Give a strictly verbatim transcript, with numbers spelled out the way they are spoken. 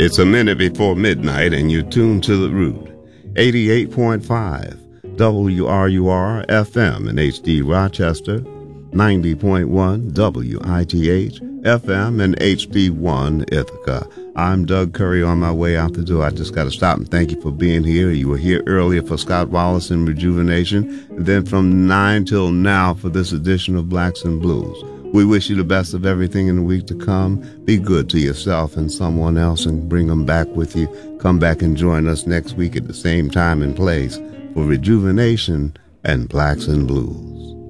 It's a minute before midnight, and you're tuned to The Root, eighty-eight point five W R U R F M in H D Rochester, ninety point one W I T H F M in H D one Ithaca. I'm Doug Curry on my way out the door. I just got to stop and thank you for being here. You were here earlier for Scott Wallace and Rejuvenation, and then from nine till now for this edition of Blacks and Blues. We wish you the best of everything in the week to come. Be good to yourself and someone else and bring them back with you. Come back and join us next week at the same time and place for Rejuvenation and Blacks and Blues.